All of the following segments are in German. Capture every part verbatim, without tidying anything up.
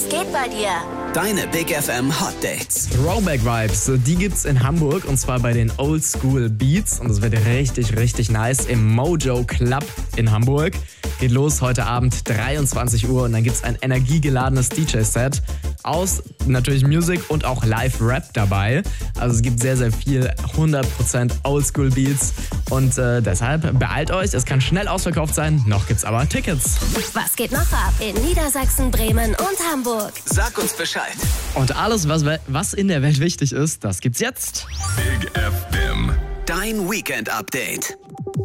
geht bei dir? Deine Big F M Hot Dates. Throwback Vibes, die gibt's in Hamburg und zwar bei den Old School Beats und es wird richtig, richtig nice im Mojo Club in Hamburg. Geht los heute Abend dreiundzwanzig Uhr und dann gibt's ein energiegeladenes D J-Set aus natürlich Music und auch Live-Rap dabei. Also es gibt sehr, sehr viel hundert Prozent Old School Beats und äh, deshalb beeilt euch, es kann schnell ausverkauft sein, noch gibt's aber Tickets. Was geht noch ab in Niedersachsen, Bremen und Hamburg? Sag uns Bescheid. Und alles, was, was in der Welt wichtig ist, das gibt's jetzt. Big F M. Dein Weekend-Update.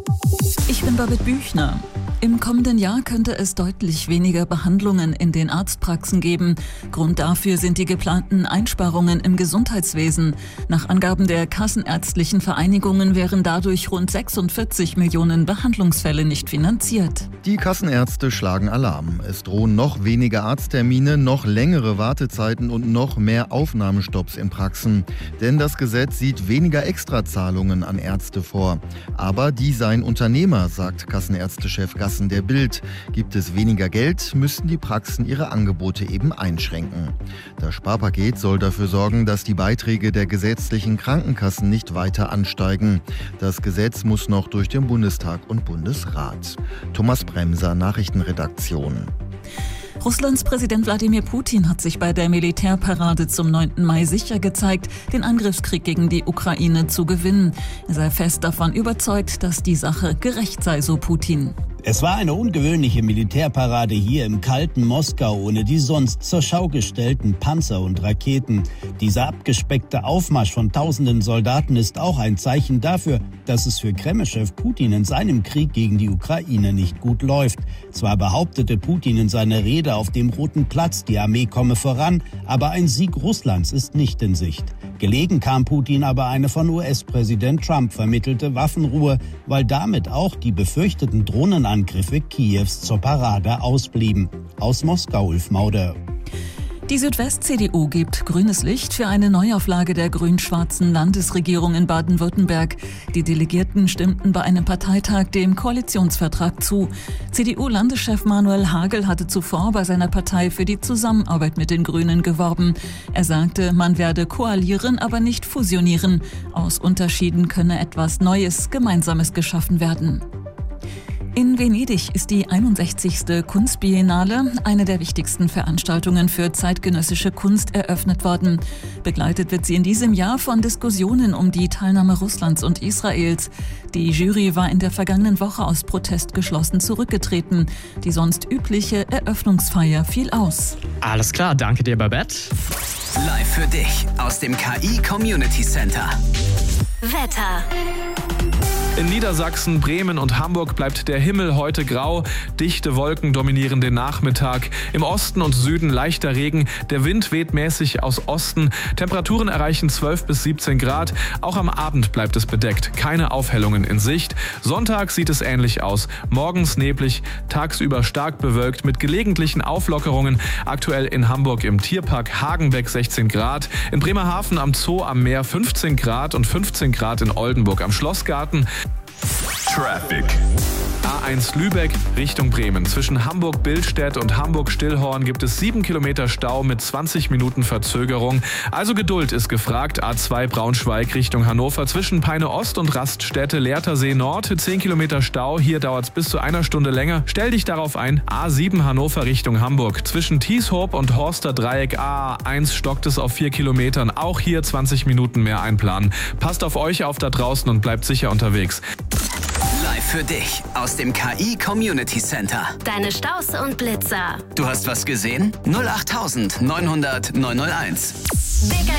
Ich bin Babette Büchner. Im kommenden Jahr könnte es deutlich weniger Behandlungen in den Arztpraxen geben. Grund dafür sind die geplanten Einsparungen im Gesundheitswesen. Nach Angaben der kassenärztlichen Vereinigungen wären dadurch rund sechsundvierzig Millionen Behandlungsfälle nicht finanziert. Die Kassenärzte schlagen Alarm. Es drohen noch weniger Arzttermine, noch längere Wartezeiten und noch mehr Aufnahmestopps in Praxen. Denn das Gesetz sieht weniger Extrazahlungen an Ärzte vor. Aber die seien Unternehmer, sagt Kassenärztechef Gassen der Bild. Gibt es weniger Geld, müssten die Praxen ihre Angebote eben einschränken. Das Sparpaket soll dafür sorgen, dass die Beiträge der gesetzlichen Krankenkassen nicht weiter ansteigen. Das Gesetz muss noch durch den Bundestag und Bundesrat. Thomas Bremser, Nachrichtenredaktion. Russlands Präsident Wladimir Putin hat sich bei der Militärparade zum neunten Mai sicher gezeigt, den Angriffskrieg gegen die Ukraine zu gewinnen. Er sei fest davon überzeugt, dass die Sache gerecht sei, so Putin. Es war eine ungewöhnliche Militärparade hier im kalten Moskau ohne die sonst zur Schau gestellten Panzer und Raketen. Dieser abgespeckte Aufmarsch von tausenden Soldaten ist auch ein Zeichen dafür, dass es für Kreml-Chef Putin in seinem Krieg gegen die Ukraine nicht gut läuft. Zwar behauptete Putin in seiner Rede auf dem Roten Platz, die Armee komme voran, aber ein Sieg Russlands ist nicht in Sicht. Gelegen kam Putin aber eine von U S-Präsident Trump vermittelte Waffenruhe, weil damit auch die befürchteten Drohnenangriffe Kiews zur Parade ausblieben. Aus Moskau, Ulf Mauder. Die Südwest-C D U gibt grünes Licht für eine Neuauflage der grün-schwarzen Landesregierung in Baden-Württemberg. Die Delegierten stimmten bei einem Parteitag dem Koalitionsvertrag zu. C D U-Landeschef Manuel Hagel hatte zuvor bei seiner Partei für die Zusammenarbeit mit den Grünen geworben. Er sagte, man werde koalieren, aber nicht fusionieren. Aus Unterschieden könne etwas Neues, Gemeinsames geschaffen werden. In Venedig ist die einundsechzigste Kunstbiennale, eine der wichtigsten Veranstaltungen für zeitgenössische Kunst, eröffnet worden. Begleitet wird sie in diesem Jahr von Diskussionen um die Teilnahme Russlands und Israels. Die Jury war in der vergangenen Woche aus Protest geschlossen zurückgetreten. Die sonst übliche Eröffnungsfeier fiel aus. Alles klar, danke dir, Babette. Live für dich aus dem K I Community Center. Wetter. In Niedersachsen, Bremen und Hamburg bleibt der Himmel heute grau. Dichte Wolken dominieren den Nachmittag. Im Osten und Süden leichter Regen. Der Wind weht mäßig aus Osten. Temperaturen erreichen zwölf bis siebzehn Grad. Auch am Abend bleibt es bedeckt. Keine Aufhellungen in Sicht. Sonntag sieht es ähnlich aus. Morgens neblig, tagsüber stark bewölkt mit gelegentlichen Auflockerungen. Aktuell in Hamburg im Tierpark Hagenbeck sechzehn Grad. In Bremerhaven am Zoo am Meer fünfzehn Grad und fünfzehn Grad in Oldenburg am Schlossgarten. Traffic. A eins Lübeck Richtung Bremen. Zwischen Hamburg-Billstedt und Hamburg-Stillhorn gibt es sieben Kilometer Stau mit zwanzig Minuten Verzögerung. Also Geduld ist gefragt. A zwei Braunschweig Richtung Hannover. Zwischen Peine Ost und Raststätte Lehrtersee Nord zehn Kilometer Stau. Hier dauert es bis zu einer Stunde länger. Stell dich darauf ein. A sieben Hannover Richtung Hamburg. Zwischen Tieshoop und Horster Dreieck A eins stockt es auf vier Kilometern. Auch hier zwanzig Minuten mehr einplanen. Passt auf euch auf da draußen und bleibt sicher unterwegs. Live für dich aus dem K I Community Center. Deine Staus und Blitzer. Du hast was gesehen? null acht neunhundert neunhunderteins. Big